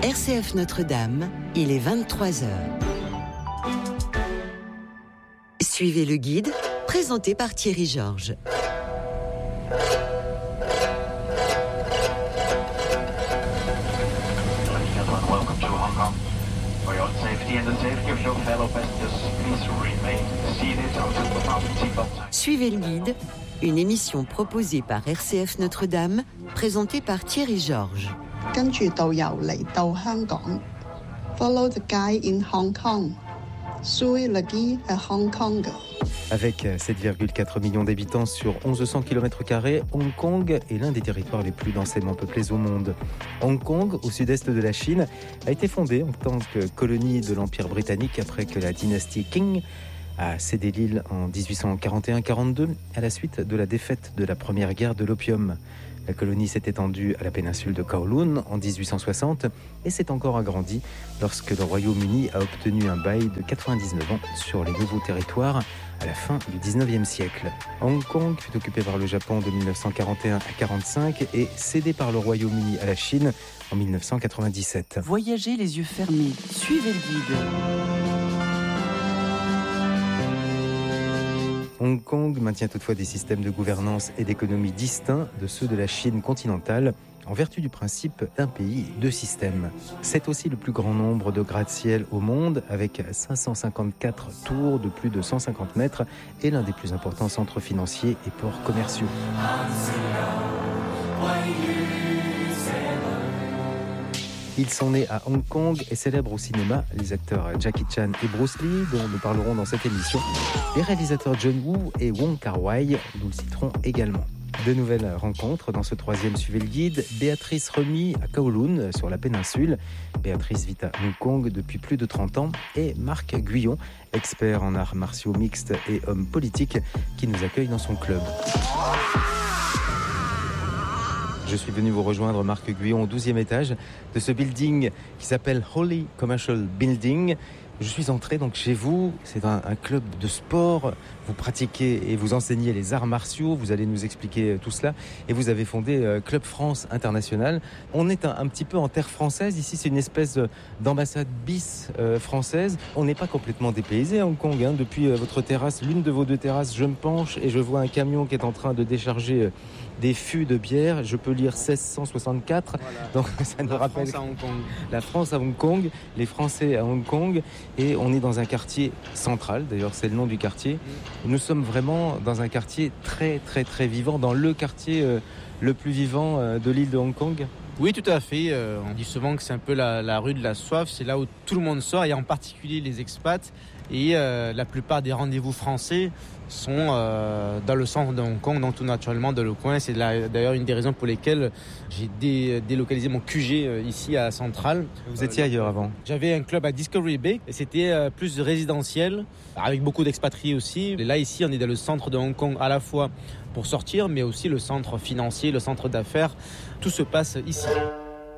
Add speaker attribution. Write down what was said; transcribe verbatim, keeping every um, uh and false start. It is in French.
Speaker 1: R C F Notre-Dame, il est vingt-trois heures. Suivez le guide, présenté par Thierry Georges. Suivez le guide, une émission proposée par R C F Notre-Dame, présentée par Thierry Georges.
Speaker 2: 跟住導遊嚟到香港 ，Follow the guide in Hong Kong. Suivez le guide à Hong Kong.
Speaker 3: Avec sept virgule quatre millions d'habitants sur mille cent kilomètres carrés, Hong Kong est l'un des territoires les plus densément peuplés au monde. Hong Kong, au sud-est de la Chine, a été fondée en tant que colonie de l'Empire britannique après que la dynastie Qing a cédé l'île en dix-huit cent quarante et un quarante-deux à la suite de la défaite de la première guerre de l'opium. La colonie s'est étendue à la péninsule de Kowloon en dix-huit cent soixante et s'est encore agrandie lorsque le Royaume-Uni a obtenu un bail de quatre-vingt-dix-neuf ans sur les nouveaux territoires à la fin du dix-neuvième siècle. Hong Kong fut occupé par le Japon de mille neuf cent quarante et un à quarante-cinq et cédé par le Royaume-Uni à la Chine en mille neuf cent quatre-vingt-dix-sept.
Speaker 4: Voyagez les yeux fermés, suivez le guide.
Speaker 3: Hong Kong maintient toutefois des systèmes de gouvernance et d'économie distincts de ceux de la Chine continentale, en vertu du principe d'un pays, deux systèmes. C'est aussi le plus grand nombre de gratte-ciel au monde, avec cinq cent cinquante-quatre tours de plus de cent cinquante mètres et l'un des plus importants centres financiers et ports commerciaux. Ils sont nés à Hong Kong et célèbrent au cinéma les acteurs Jackie Chan et Bruce Lee, dont nous parlerons dans cette émission. Les réalisateurs John Woo et Wong Kar-wai, nous le citerons également. De nouvelles rencontres dans ce troisième Suivez le guide. Béatrice Remy à Kowloon, sur la péninsule. Béatrice vit à Hong Kong depuis plus de trente ans. Et Marc Guyon, expert en arts martiaux mixtes et homme politique, qui nous accueille dans son club. Je suis venu vous rejoindre, Marc Guyon, au douzième étage de ce building qui s'appelle Holy Commercial Building. Je suis entré donc chez vous, c'est un, un club de sport, vous pratiquez et vous enseignez les arts martiaux, vous allez nous expliquer tout cela, et vous avez fondé euh, Club France International. On est un, un petit peu en terre française, ici c'est une espèce d'ambassade bis euh, française. On n'est pas complètement dépaysé à Hong Kong, hein. Depuis euh, votre terrasse, l'une de vos deux terrasses, je me penche et je vois un camion qui est en train de décharger euh, des fûts de bière, je peux lire seize cent soixante-quatre, voilà. Donc ça nous
Speaker 5: la
Speaker 3: rappelle
Speaker 5: France à Hong Kong.
Speaker 3: La France à Hong Kong, les Français à Hong Kong, et on est dans un quartier central, d'ailleurs c'est le nom du quartier. Nous sommes vraiment dans un quartier très très très vivant, dans le quartier euh, le plus vivant euh, de l'île de Hong Kong.
Speaker 5: Oui, tout à fait. Euh, on dit souvent que c'est un peu la, la rue de la soif, c'est là où tout le monde sort, et en particulier les expats. Et euh, la plupart des rendez-vous français sont euh, dans le centre de Hong Kong, donc tout naturellement dans le coin. C'est la, d'ailleurs une des raisons pour lesquelles j'ai dé, délocalisé mon Q G euh, ici à Central.
Speaker 3: Vous étiez euh, ailleurs avant?
Speaker 5: J'avais un club à Discovery Bay et c'était euh, plus résidentiel, avec beaucoup d'expatriés aussi. Et là, ici, on est dans le centre de Hong Kong à la fois pour sortir, mais aussi le centre financier, le centre d'affaires. Tout se passe ici.